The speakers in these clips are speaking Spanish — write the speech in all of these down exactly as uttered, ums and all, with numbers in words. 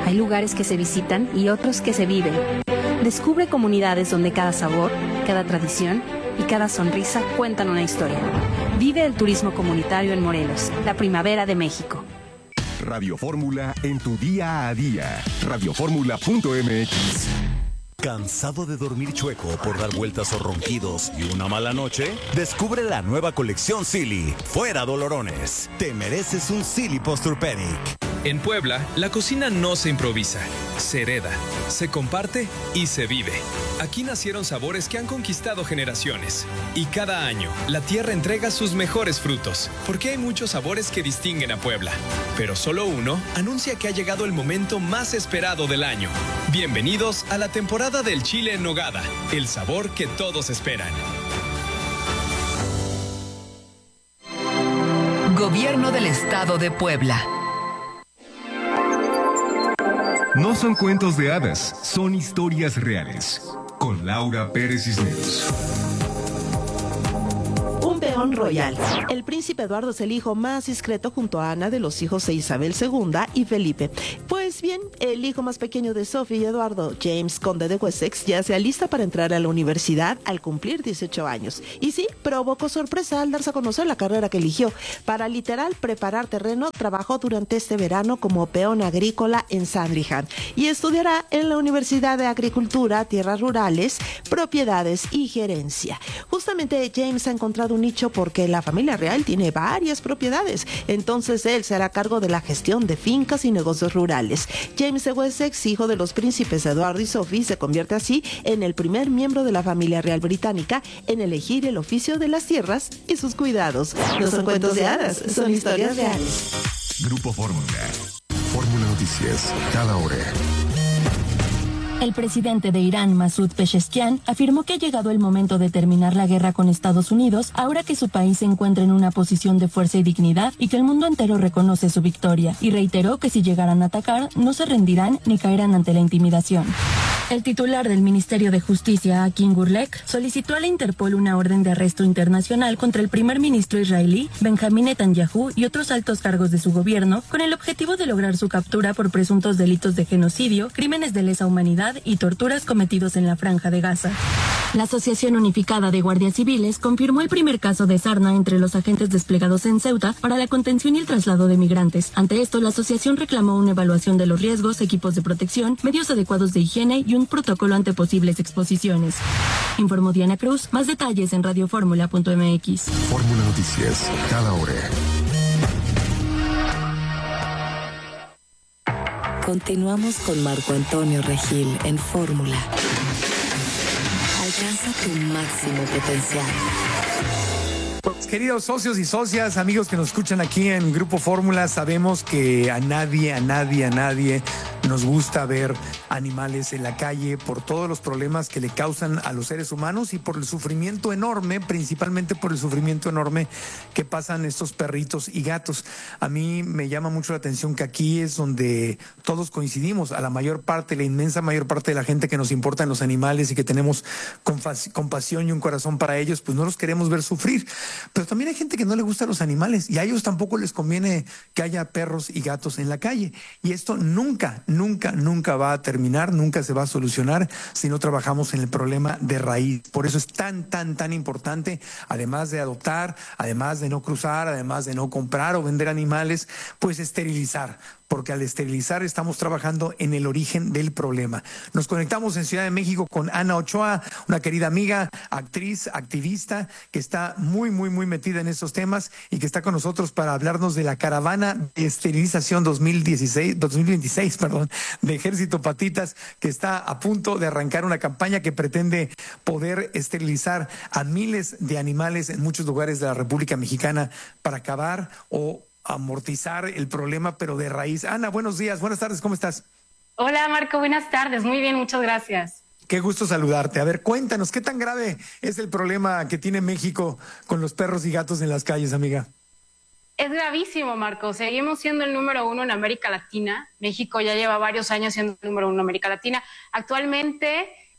Hay lugares que se visitan y otros que se viven. Descubre comunidades donde cada sabor, cada tradición y cada sonrisa cuentan una historia. Vive el turismo comunitario en Morelos, la primavera de México. Radio Fórmula en tu día a día. radio fórmula punto m x. ¿Cansado de dormir chueco por dar vueltas o ronquidos y una mala noche? Descubre la nueva colección Silly. Fuera dolorones. Te mereces un Silly Posturepedic. En Puebla, la cocina no se improvisa, se hereda, se comparte y se vive. Aquí nacieron sabores que han conquistado generaciones. Y cada año, la tierra entrega sus mejores frutos, porque hay muchos sabores que distinguen a Puebla. Pero solo uno anuncia que ha llegado el momento más esperado del año. Bienvenidos a la temporada del chile en nogada, el sabor que todos esperan. Gobierno del Estado de Puebla. No son cuentos de hadas, son historias reales. Con Laura Pérez Cisneros. Un peón royal. El príncipe Eduardo es el hijo más discreto junto a Ana de los hijos de Isabel segunda y Felipe. Pues bien, el hijo más pequeño de Sophie y Eduardo, James, conde de Wessex, ya se alista para entrar a la universidad al cumplir dieciocho años. Y sí, provocó sorpresa al darse a conocer la carrera que eligió. Para literal preparar terreno, trabajó durante este verano como peón agrícola en Sandringham y estudiará en la Universidad de Agricultura, Tierras Rurales, Propiedades y Gerencia. Justamente James ha encontrado un nicho porque la familia real tiene varias propiedades, entonces él se hará cargo de la gestión de fincas y negocios rurales. James de Wessex, hijo de los príncipes Eduardo y Sophie, se convierte así en el primer miembro de la familia real británica en elegir el oficio de las tierras y sus cuidados. No son cuentos de hadas, son historias reales. Grupo Fórmula. Fórmula Noticias, cada hora. El presidente de Irán, Masoud Pezeshkian, afirmó que ha llegado el momento de terminar la guerra con Estados Unidos, ahora que su país se encuentra en una posición de fuerza y dignidad y que el mundo entero reconoce su victoria, y reiteró que si llegaran a atacar, no se rendirán ni caerán ante la intimidación. El titular del Ministerio de Justicia, Akin Gurlek, solicitó a la Interpol una orden de arresto internacional contra el primer ministro israelí, Benjamín Netanyahu, y otros altos cargos de su gobierno, con el objetivo de lograr su captura por presuntos delitos de genocidio, crímenes de lesa humanidad y torturas cometidos en la Franja de Gaza. La Asociación Unificada de Guardias Civiles confirmó el primer caso de sarna entre los agentes desplegados en Ceuta para la contención y el traslado de migrantes. Ante esto, la asociación reclamó una evaluación de los riesgos, equipos de protección, medios adecuados de higiene y un protocolo ante posibles exposiciones. Informó Diana Cruz. Más detalles en radio fórmula punto m x. Fórmula Noticias, cada hora. Continuamos con Marco Antonio Regil en Fórmula. Alcanza tu máximo potencial. Pues, queridos socios y socias, amigos que nos escuchan aquí en Grupo Fórmula, sabemos que a nadie, a nadie, a nadie nos gusta ver animales en la calle por todos los problemas que le causan a los seres humanos y por el sufrimiento enorme, principalmente por el sufrimiento enorme que pasan estos perritos y gatos. A mí me llama mucho la atención que aquí es donde todos coincidimos, a la mayor parte, la inmensa mayor parte de la gente que nos importan los animales y que tenemos compasión y un corazón para ellos, pues no los queremos ver sufrir. Pero también hay gente que no le gustan los animales y a ellos tampoco les conviene que haya perros y gatos en la calle. Y esto nunca, nunca, nunca va a terminar, nunca se va a solucionar si no trabajamos en el problema de raíz. Por eso es tan, tan, tan importante, además de adoptar, además de no cruzar, además de no comprar o vender animales, pues esterilizar. Porque al esterilizar estamos trabajando en el origen del problema. Nos conectamos en Ciudad de México con Ana Ochoa, una querida amiga, actriz, activista, que está muy, muy, muy metida en estos temas y que está con nosotros para hablarnos de la caravana de esterilización dos mil dieciséis, dos mil veintiséis, perdón, de Ejército Patitas, que está a punto de arrancar una campaña que pretende poder esterilizar a miles de animales en muchos lugares de la República Mexicana para acabar o amortizar el problema, pero de raíz. Ana, buenos días, buenas tardes, ¿cómo estás? Hola, Marco, buenas tardes, muy bien, muchas gracias. Qué gusto saludarte. A ver, cuéntanos, ¿qué tan grave es el problema que tiene México con los perros y gatos en las calles, amiga? Es gravísimo, Marco. Seguimos siendo el número uno en América Latina. México ya lleva varios años siendo el número uno en América Latina. Actualmente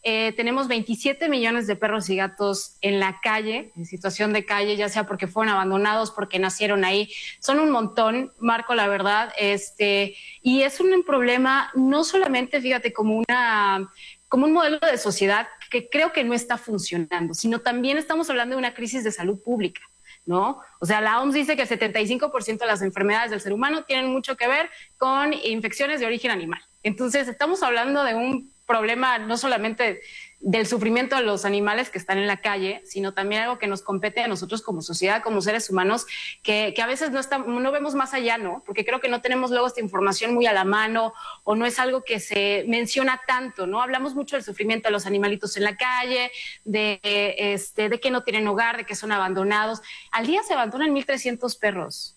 eh, tenemos veintisiete millones de perros y gatos en la calle, en situación de calle, ya sea porque fueron abandonados, porque nacieron ahí. Son un montón, Marco, la verdad. Este, y es un problema no solamente, fíjate, como una... como un modelo de sociedad que creo que no está funcionando, sino también estamos hablando de una crisis de salud pública, ¿no? O sea, la O M S dice que el setenta y cinco por ciento de las enfermedades del ser humano tienen mucho que ver con infecciones de origen animal. Entonces, estamos hablando de un problema no solamente del sufrimiento de los animales que están en la calle, sino también algo que nos compete a nosotros como sociedad, como seres humanos, que, que a veces no, está, no vemos más allá, ¿no? Porque creo que no tenemos luego esta información muy a la mano o no es algo que se menciona tanto, ¿no? Hablamos mucho del sufrimiento de los animalitos en la calle, de, este, de que no tienen hogar, de que son abandonados. Al día se abandonan mil trescientos perros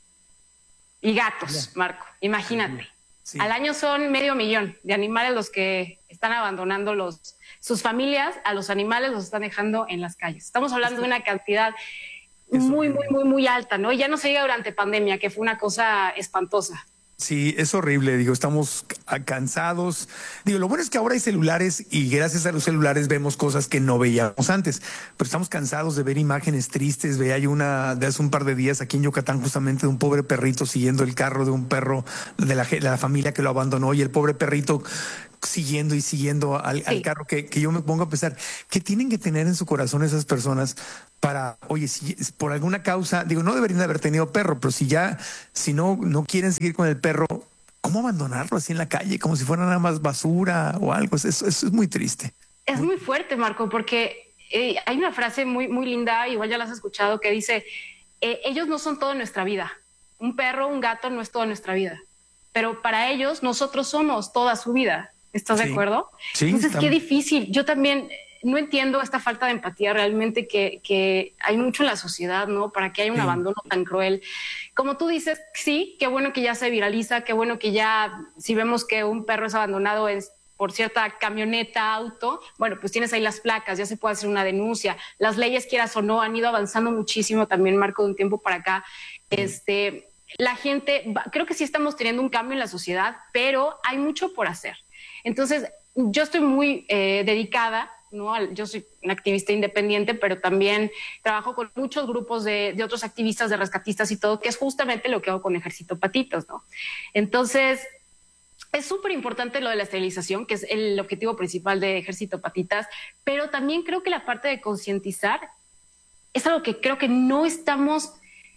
y gatos, Marco, imagínate. Sí. Al año son medio millón de animales los que están abandonando los, sus familias, a los animales los están dejando en las calles. Estamos hablando de una cantidad muy, muy, muy, muy alta, ¿no? Y ya no se diga durante pandemia, que fue una cosa espantosa. Sí, es horrible, digo, estamos cansados. Digo, lo bueno es que ahora hay celulares y gracias a los celulares vemos cosas que no veíamos antes, pero estamos cansados de ver imágenes tristes. Ve, hay una de hace un par de días aquí en Yucatán justamente de un pobre perrito siguiendo el carro de un perro de la, de la familia que lo abandonó y el pobre perrito siguiendo y siguiendo al, sí. al carro que, que yo me pongo a pensar, ¿qué tienen que tener en su corazón esas personas para, oye, si por alguna causa, digo, no deberían de haber tenido perro, pero si ya, si no, no quieren seguir con el perro, ¿cómo abandonarlo así en la calle? Como si fuera nada más basura o algo. Eso, eso es muy triste. Es muy fuerte, Marco, porque eh, hay una frase muy, muy linda, igual ya la has escuchado, que dice, eh, ellos no son todo en nuestra vida. Un perro, un gato no es todo en nuestra vida, pero para ellos nosotros somos toda su vida. ¿Estás sí. de acuerdo? Sí, Entonces, estamos... qué difícil. Yo también no entiendo esta falta de empatía realmente que, que hay mucho en la sociedad, ¿no? Para que haya un sí. abandono tan cruel. Como tú dices, sí, qué bueno que ya se viraliza, qué bueno que ya, si vemos que un perro es abandonado es por cierta camioneta, auto, bueno, pues tienes ahí las placas, ya se puede hacer una denuncia. Las leyes, quieras o no, han ido avanzando muchísimo también, Marco, de un tiempo para acá. Sí. Este, la gente, creo que sí estamos teniendo un cambio en la sociedad, pero hay mucho por hacer. Entonces, yo estoy muy eh, dedicada, ¿no? Yo soy una activista independiente, pero también trabajo con muchos grupos de, de otros activistas, de rescatistas y todo, que es justamente lo que hago con Ejército Patitas, ¿no? Entonces, es súper importante lo de la esterilización, que es el objetivo principal de Ejército Patitas, pero también creo que la parte de concientizar es algo que creo que no estamos,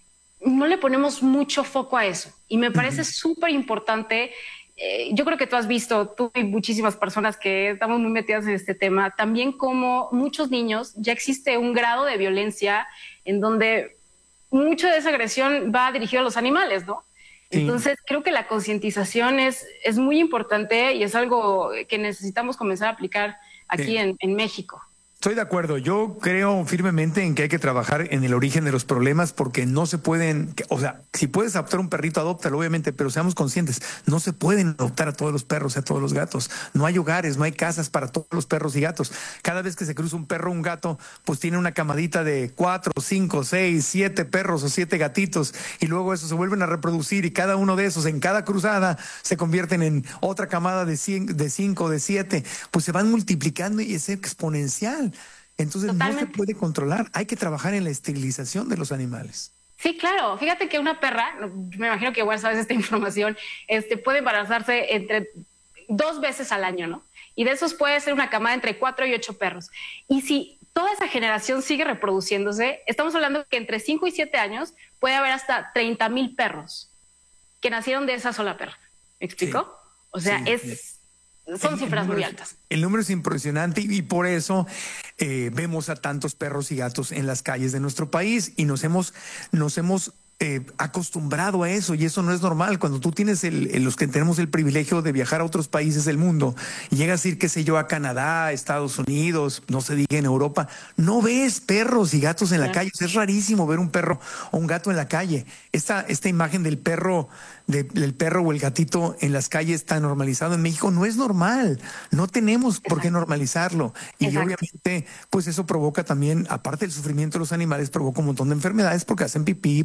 no le ponemos mucho foco a eso. Y me parece súper importante. Eh, yo creo que tú has visto, tú y muchísimas personas que estamos muy metidas en este tema, también como muchos niños ya existe un grado de violencia en donde mucha de esa agresión va dirigida a los animales, ¿no? Sí. Entonces creo que la concientización es, es muy importante y es algo que necesitamos comenzar a aplicar aquí sí. en, en México. Estoy de acuerdo. Yo creo firmemente en que hay que trabajar en el origen de los problemas porque no se pueden, o sea, si puedes adoptar un perrito, adóptalo, obviamente, pero seamos conscientes, no se pueden adoptar a todos los perros y a todos los gatos. No hay hogares, no hay casas para todos los perros y gatos. Cada vez que se cruza un perro o un gato, pues tiene una camadita de cuatro, cinco, seis, siete perros o siete gatitos y luego eso se vuelven a reproducir y cada uno de esos en cada cruzada se convierten en otra camada de cien, de cinco, de siete, pues se van multiplicando y es exponencial. Entonces Totalmente. No se puede controlar, hay que trabajar en la esterilización de los animales. Sí, claro. Fíjate que una perra, me imagino que igual sabes esta información, este, puede embarazarse entre dos veces al año, ¿no? Y de esos puede ser una camada entre cuatro y ocho perros. Y si toda esa generación sigue reproduciéndose, estamos hablando que entre cinco y siete años puede haber hasta treinta mil perros que nacieron de esa sola perra. ¿Me explico? Sí. O sea, sí, es... Sí. Son el, cifras el número, muy altas. El número es impresionante y, y por eso eh, vemos a tantos perros y gatos en las calles de nuestro país y nos hemos, nos hemos eh, acostumbrado a eso y eso no es normal. Cuando tú tienes el, el, los que tenemos el privilegio de viajar a otros países del mundo y llegas a ir, qué sé yo, a Canadá, Estados Unidos, no se diga en Europa, no ves perros y gatos en la calle. O sea, es rarísimo ver un perro o un gato en la calle. Esta, esta imagen del perro De, del perro o el gatito en las calles tan normalizado en México no es normal, no tenemos por qué normalizarlo y Exacto. obviamente pues eso provoca también, aparte del sufrimiento de los animales, provoca un montón de enfermedades porque hacen pipí, popó en la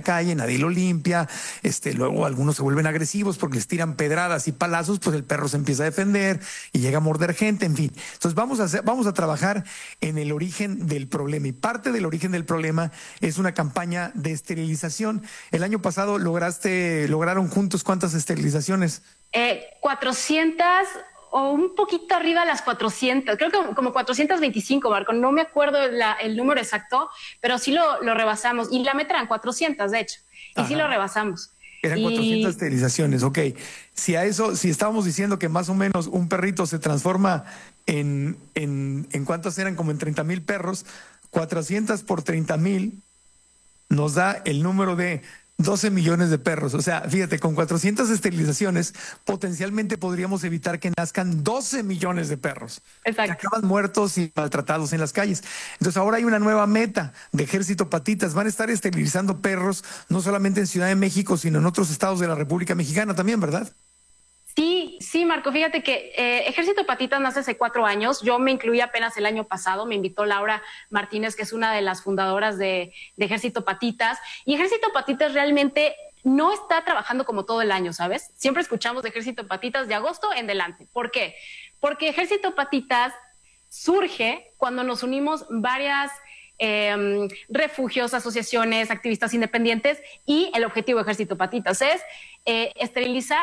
calle, nadie lo limpia, este, luego algunos se vuelven agresivos porque les tiran pedradas y palazos, pues el perro se empieza a defender y llega a morder gente, en fin. Entonces vamos a hacer, vamos a trabajar en el origen del problema, y parte del origen del problema es una campaña de esterilización. El año pasado lograste, lograron juntos ¿cuántas esterilizaciones? Eh, cuatrocientas o un poquito arriba de las cuatrocientas, creo que como cuatrocientas veinticinco, Marco, no me acuerdo la, el número exacto, pero sí lo, lo rebasamos, y la meta eran cuatrocientas, de hecho, y Ajá. sí lo rebasamos. Eran y... cuatrocientas esterilizaciones, ok. Si a eso, si estábamos diciendo que más o menos un perrito se transforma en, en, en ¿cuántos eran? Como en treinta mil perros, cuatrocientas por treinta mil nos da el número de doce millones de perros. O sea, fíjate, con cuatrocientas esterilizaciones potencialmente podríamos evitar que nazcan doce millones de perros. Exacto. Que acaban muertos y maltratados en las calles. Entonces ahora hay una nueva meta de Ejército Patitas. Van a estar esterilizando perros no solamente en Ciudad de México, sino en otros estados de la República Mexicana también, ¿verdad? Sí, sí, Marco, fíjate que eh, Ejército Patitas nace hace cuatro años, yo me incluí apenas el año pasado, me invitó Laura Martínez, que es una de las fundadoras de, de Ejército Patitas, y Ejército Patitas realmente no está trabajando como todo el año, ¿sabes? Siempre escuchamos de Ejército Patitas de agosto en delante. ¿Por qué? Porque Ejército Patitas surge cuando nos unimos varias eh, refugios, asociaciones, activistas independientes, y el objetivo de Ejército Patitas es eh, esterilizar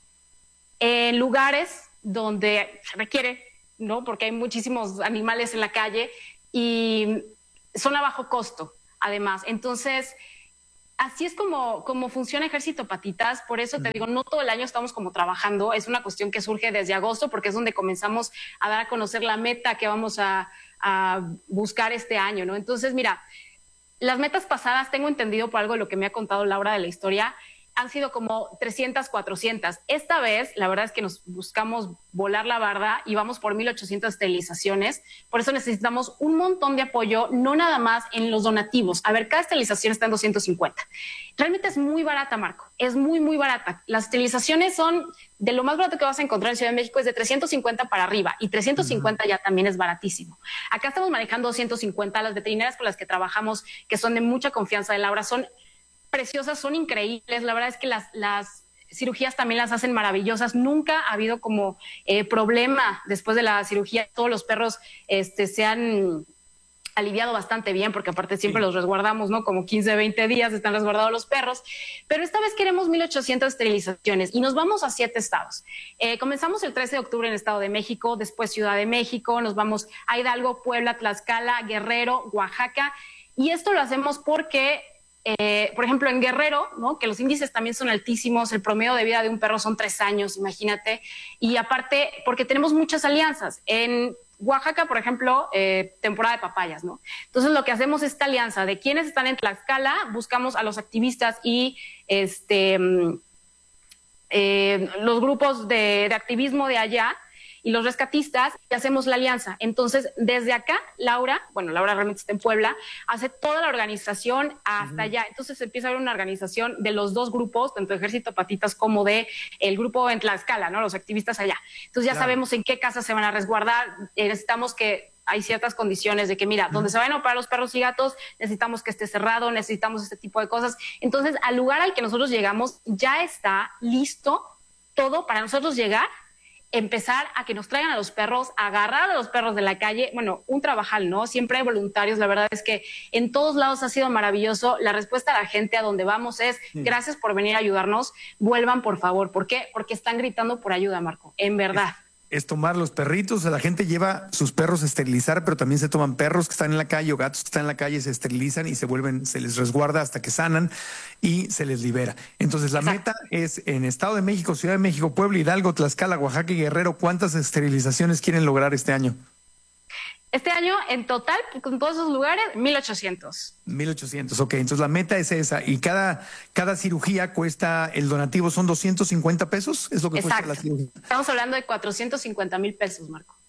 en lugares donde se requiere, ¿no? Porque hay muchísimos animales en la calle y son a bajo costo, además. Entonces, así es como, como funciona Ejército Patitas. Por eso te digo, no todo el año estamos como trabajando. Es una cuestión que surge desde agosto, porque es donde comenzamos a dar a conocer la meta que vamos a, a buscar este año, ¿no? Entonces, mira, las metas pasadas, tengo entendido por algo de lo que me ha contado Laura de la historia, han sido como trescientas, cuatrocientas. Esta vez, la verdad es que nos buscamos volar la barda y vamos por mil ochocientas esterilizaciones. Por eso necesitamos un montón de apoyo, no nada más en los donativos. A ver, cada esterilización está en doscientos cincuenta. Realmente es muy barata, Marco. Es muy, muy barata. Las esterilizaciones son de lo más barato que vas a encontrar en Ciudad de México, es de trescientos cincuenta para arriba, y trescientos cincuenta uh-huh. ya también es baratísimo. Acá estamos manejando doscientos cincuenta. Las veterinarias con las que trabajamos, que son de mucha confianza de Laura, son preciosas, son increíbles. La verdad es que las, las cirugías también las hacen maravillosas. Nunca ha habido como eh, problema después de la cirugía. Todos los perros este, se han aliviado bastante bien, porque aparte siempre sí. los resguardamos, ¿no? Como quince, veinte días están resguardados los perros. Pero esta vez queremos mil ochocientas esterilizaciones y nos vamos a siete estados. Eh, comenzamos el trece de octubre en el Estado de México, después Ciudad de México, nos vamos a Hidalgo, Puebla, Tlaxcala, Guerrero, Oaxaca. Y esto lo hacemos porque Eh, por ejemplo, en Guerrero, ¿no? Que los índices también son altísimos, el promedio de vida de un perro son tres años, imagínate, y aparte porque tenemos muchas alianzas. En Oaxaca, por ejemplo, eh, temporada de papayas, ¿no? Entonces lo que hacemos es esta alianza de quienes están en Tlaxcala, buscamos a los activistas y este eh, los grupos de, de activismo de allá, y los rescatistas, y hacemos la alianza. Entonces, desde acá, Laura, bueno, Laura realmente está en Puebla, hace toda la organización hasta uh-huh. allá. Entonces empieza a haber una organización de los dos grupos, tanto de Ejército Patitas como de el grupo en Tlaxcala, ¿no? Los activistas allá. Entonces ya claro. sabemos en qué casas se van a resguardar. Eh, necesitamos que hay ciertas condiciones de que, mira, uh-huh. donde se vayan a operar los perros y gatos, necesitamos que esté cerrado, necesitamos este tipo de cosas. Entonces, al lugar al que nosotros llegamos, ya está listo todo para nosotros llegar, empezar a que nos traigan a los perros, agarrar a los perros de la calle. Bueno, un trabajal, ¿no? Siempre hay voluntarios. La verdad es que en todos lados ha sido maravilloso. La respuesta a la gente a donde vamos es sí. gracias por venir a ayudarnos. Vuelvan, por favor. ¿Por qué? Porque están gritando por ayuda, Marco. En verdad. Es, es tomar los perritos. La gente lleva sus perros a esterilizar, pero también se toman perros que están en la calle o gatos que están en la calle, se esterilizan y se vuelven, se les resguarda hasta que sanan y se les libera. Entonces la Exacto. meta es en Estado de México, Ciudad de México, Puebla, Hidalgo, Tlaxcala, Oaxaca y Guerrero. ¿Cuántas esterilizaciones quieren lograr este año? Este año, en total, con todos esos lugares, mil ochocientos. mil ochocientos, ok. Entonces la meta es esa. Y cada, cada cirugía cuesta, el donativo son doscientos cincuenta pesos. ¿Es lo que Exacto. cuesta la cirugía? Estamos hablando de cuatrocientos cincuenta mil pesos, Marco.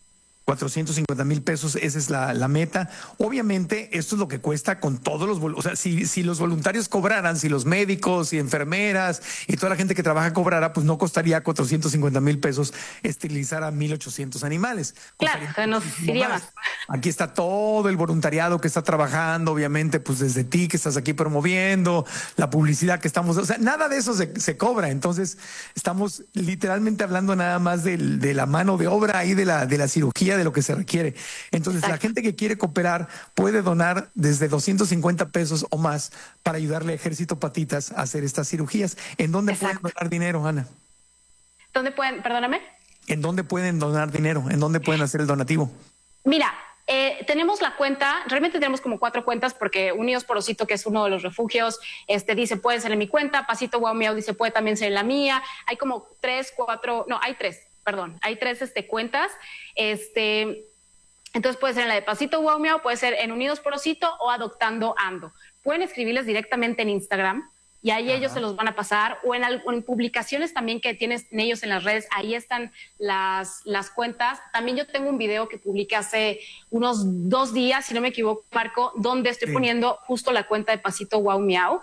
cuatrocientos cincuenta mil pesos, esa es la, la meta. Obviamente, esto es lo que cuesta con todos los... O sea, si, si los voluntarios cobraran, si los médicos y enfermeras y toda la gente que trabaja cobrara, pues no costaría cuatrocientos cincuenta mil pesos esterilizar a mil ochocientos animales. Claro, que nos iría más. Aquí está todo el voluntariado que está trabajando, obviamente, pues desde ti que estás aquí promoviendo, la publicidad que estamos... O sea, nada de eso se, se cobra. Entonces, estamos literalmente hablando nada más de, de la mano de obra ahí, de la, de la cirugía, de lo que se requiere. Entonces, Exacto. La gente que quiere cooperar puede donar desde doscientos cincuenta pesos o más para ayudarle a Ejército Patitas a hacer estas cirugías. ¿En dónde Exacto. pueden donar dinero, Ana? ¿Dónde pueden, perdóname? ¿En dónde pueden donar dinero? ¿En dónde pueden hacer el donativo? Mira, eh, tenemos la cuenta, realmente tenemos como cuatro cuentas porque Unidos por Osito, que es uno de los refugios, este dice puede ser en mi cuenta, Pasito Guau Miau dice puede también ser en la mía. Hay como tres, cuatro, no, hay tres. Perdón, hay tres este, cuentas. Este, entonces puede ser en la de Pasito Guau Miau, puede ser en Unidos por Osito o Adoptando Ando. Pueden escribirles directamente en Instagram y ahí Ajá. ellos se los van a pasar, o en, o en publicaciones también que tienen ellos en las redes, ahí están las, las cuentas. También yo tengo un video que publiqué hace unos dos días, si no me equivoco, Marco, donde estoy sí. poniendo justo la cuenta de Pasito Guau Miau.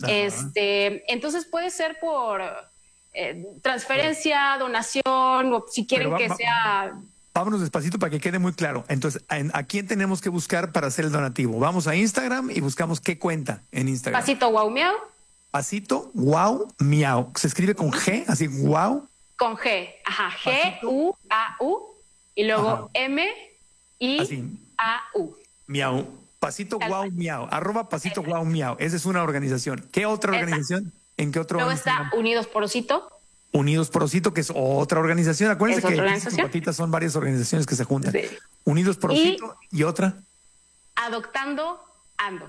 Este, entonces puede ser por... Eh, transferencia, donación, o si quieren va, que va, sea... Vámonos despacito para que quede muy claro. Entonces, ¿a quién tenemos que buscar para hacer el donativo? Vamos a Instagram y buscamos qué cuenta en Instagram. Pasito Guau Miau. Pasito Guau Miau. Se escribe con G, así Guau. Con G, ajá, G U A U y luego ajá. M I A U. Miau. Pasito Guau Miau. Arroba Pasito Guau Miau. Esa es una organización. ¿Qué otra Esa. organización? ¿En qué otro? Luego está Unidos por Osito. Unidos por Osito, que es otra organización. Acuérdense que organización? Patitas son varias organizaciones que se juntan. Sí. Unidos por Osito y, y otra. Adoptando Ando.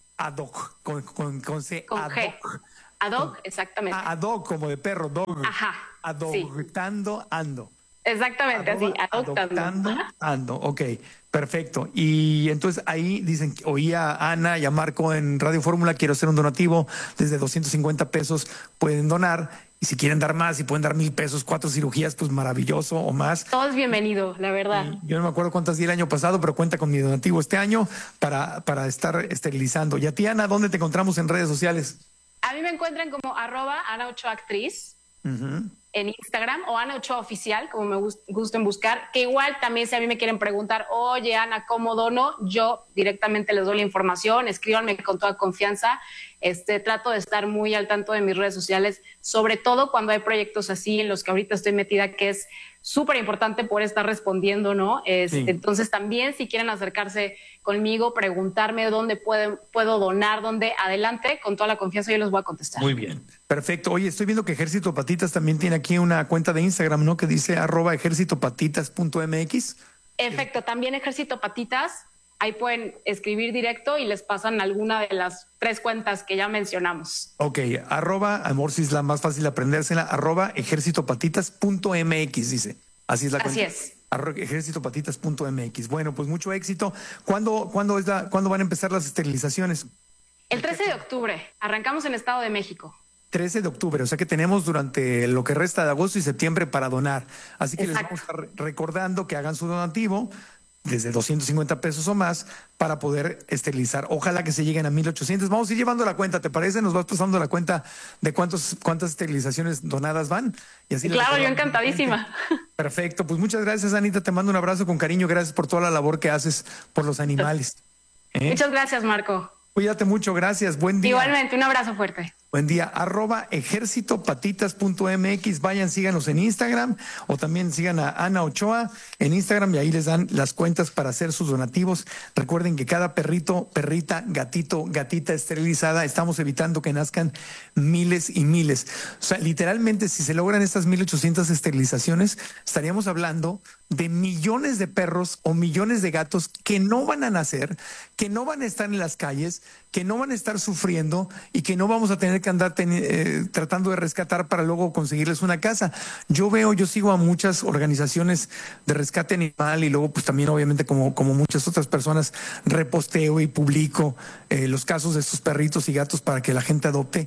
Adoc, con, con, con C. Con Adoc. G. Adoc, exactamente. Ah, Adoc, como de perro, dog. Ajá. Adoptando sí. Ando. Exactamente, Adoba, así, adoptando. Adoptando Ando, ok, perfecto. Y entonces ahí dicen, oí a Ana y a Marco en Radio Fórmula, quiero hacer un donativo desde doscientos cincuenta pesos, pueden donar. Y si quieren dar más, si pueden dar mil pesos, cuatro cirugías, pues maravilloso o más. Todo es bienvenido, la verdad. Y yo no me acuerdo cuántas di el año pasado, pero cuenta con mi donativo este año para, para estar esterilizando. Y a ti, Ana, ¿dónde te encontramos en redes sociales? A mí me encuentran como arroba Ana Ochoa Actriz. Uh-huh. En Instagram o Ana Ochoa Oficial, como me gust- gusten buscar, que igual también si a mí me quieren preguntar, oye Ana, ¿cómo dono? Yo directamente les doy la información, escríbanme con toda confianza. Este, trato de estar muy al tanto de mis redes sociales, sobre todo cuando hay proyectos así en los que ahorita estoy metida, que es súper importante poder estar respondiendo, ¿no? Este, sí. Entonces también si quieren acercarse conmigo, preguntarme dónde pueden, puedo donar, dónde, adelante, con toda la confianza yo les voy a contestar. Muy bien, perfecto. Oye, estoy viendo que Ejército Patitas también tiene aquí una cuenta de Instagram, ¿no? Que dice arroba ejército patitas punto m x. Efecto, también Ejército Patitas. Ahí pueden escribir directo y les pasan alguna de las tres cuentas que ya mencionamos. Ok, arroba, amor, si es la más fácil aprendérsela, arroba ejército patitas punto m x, dice. Así es la cuenta. Así es. ejército patitas punto m x. Bueno, pues mucho éxito. ¿Cuándo, cuándo, es la, ¿Cuándo van a empezar las esterilizaciones? El trece de octubre. Arrancamos en Estado de México. trece de octubre, o sea que tenemos durante lo que resta de agosto y septiembre para donar. Así que Exacto. les vamos a estar recordando que hagan su donativo desde doscientos cincuenta pesos o más para poder esterilizar. Ojalá que se lleguen a mil ochocientos. Vamos a ir llevando la cuenta, ¿te parece? Nos vas pasando la cuenta de cuántos, cuántas esterilizaciones donadas van. Y así claro, yo encantadísima. Perfecto, pues muchas gracias, Anita. Te mando un abrazo con cariño. Gracias por toda la labor que haces por los animales. ¿Eh? Muchas gracias, Marco. Cuídate mucho, gracias. Buen día. Igualmente, un abrazo fuerte. Buen día, arroba ejército patitas punto m x. Vayan, síganos en Instagram o también sigan a Ana Ochoa en Instagram y ahí les dan las cuentas para hacer sus donativos. Recuerden que cada perrito, perrita, gatito, gatita esterilizada, estamos evitando que nazcan miles y miles. O sea, literalmente, si se logran estas mil ochocientas esterilizaciones, estaríamos hablando de millones de perros o millones de gatos que no van a nacer, que no van a estar en las calles, que no van a estar sufriendo y que no vamos a tener que andar ten, eh, tratando de rescatar para luego conseguirles una casa. Yo veo, yo sigo a muchas organizaciones de rescate animal y luego pues también obviamente como, como muchas otras personas reposteo y publico eh, los casos de estos perritos y gatos para que la gente adopte.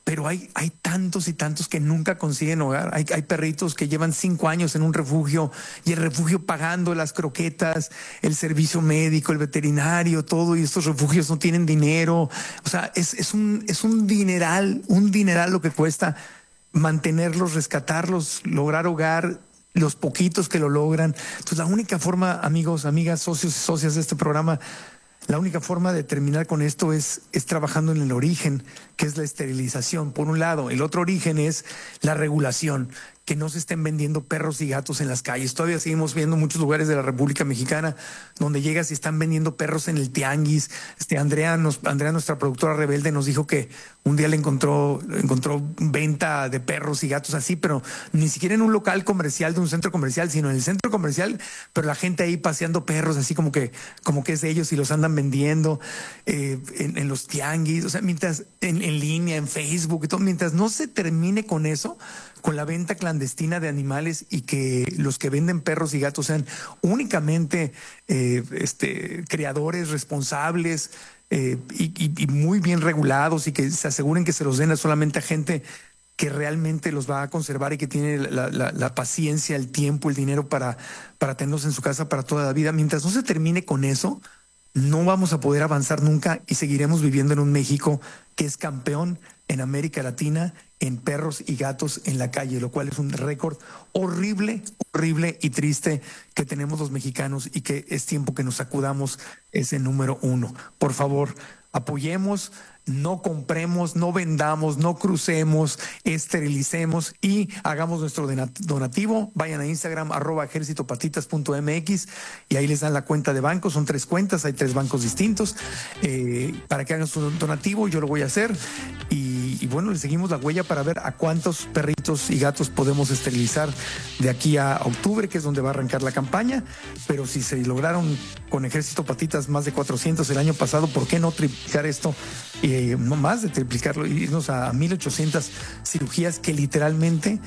pero hay, hay tantos y tantos que nunca consiguen hogar. Hay, hay perritos que llevan cinco años en un refugio y el refugio pagando las croquetas, el servicio médico, el veterinario, todo, y estos refugios no tienen dinero. O sea, es, es un, es un dineral, un dineral lo que cuesta mantenerlos, rescatarlos, lograr hogar, los poquitos que lo logran. Entonces, la única forma, amigos, amigas, socios y socias de este programa, la única forma de terminar con esto es, es trabajando en el origen, que es la esterilización, por un lado. El otro origen es la regulación, que no se estén vendiendo perros y gatos en las calles. Todavía seguimos viendo muchos lugares de la República Mexicana donde llegas y están vendiendo perros en el tianguis. Este, Andrea, nos, Andrea, nuestra productora rebelde, nos dijo que un día le encontró, encontró venta de perros y gatos así, pero ni siquiera en un local comercial de un centro comercial, sino en el centro comercial, pero la gente ahí paseando perros así como que, como que es de ellos y los andan vendiendo eh, en, en los tianguis, o sea, mientras en, en línea, en Facebook y todo, mientras no se termine con eso, con la venta clandestina de animales y que los que venden perros y gatos sean únicamente eh, este, criadores responsables eh, y, y, y muy bien regulados, y que se aseguren que se los den solamente a gente que realmente los va a conservar y que tiene la, la, la paciencia, el tiempo, el dinero para, para tenerlos en su casa para toda la vida. Mientras no se termine con eso, no vamos a poder avanzar nunca y seguiremos viviendo en un México que es campeón en América Latina en perros y gatos en la calle, lo cual es un récord horrible, horrible y triste que tenemos los mexicanos, y que es tiempo que nos sacudamos ese número uno. Por favor, apoyemos, no compremos, no vendamos, no crucemos, esterilicemos y hagamos nuestro donativo. Vayan a Instagram, arroba ejércitopatitas punto mx, y ahí les dan la cuenta de banco. Son tres cuentas, hay tres bancos distintos eh, para que hagan su donativo. Yo lo voy a hacer y, y bueno, le seguimos la huella para ver a cuántos perritos y gatos podemos esterilizar de aquí a octubre, que es donde va a arrancar la campaña. Pero si se lograron con Ejército Patitas más de cuatrocientos el año pasado, ¿por qué no triplicar esto? Eh, no más de triplicarlo, irnos a mil ochocientas cirugías que literalmente